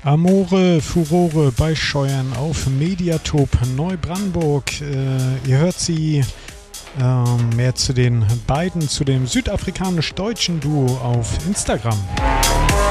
Amore Furore bei Scheuern auf Mediatop Neubrandenburg. Ihr hört sie mehr zu den beiden, zu dem südafrikanisch-deutschen Duo auf Instagram.